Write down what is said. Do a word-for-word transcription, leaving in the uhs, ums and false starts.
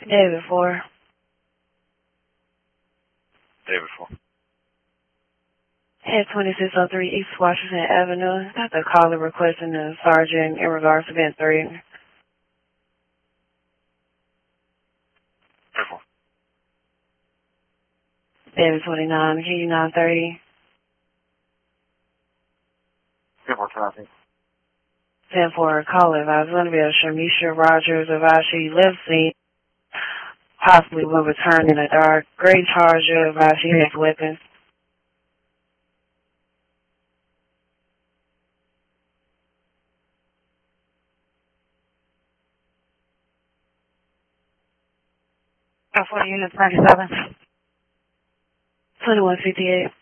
David four. David four. At twenty-six oh three East Washington Avenue. That's a caller requesting a sergeant in regards to event three. David four. David twenty-nine, G nine thirty. David four, traffic. ten four, caller advised going to be a Shamisha Rogers advised she left scene, possibly will return in a dark gray Charger advised she has weapons. four units ninety-seven. twenty-one fifty-eight.